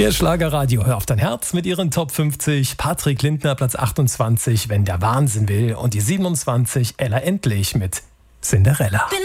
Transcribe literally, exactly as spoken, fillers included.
Ihr Schlagerradio, hör auf dein Herz mit ihren Top fünfzig. Patrick Lindner, Platz achtundzwanzig, Wenn der Wahnsinn will. Und die siebenundzwanzig, Ella Endlich mit Cinderella.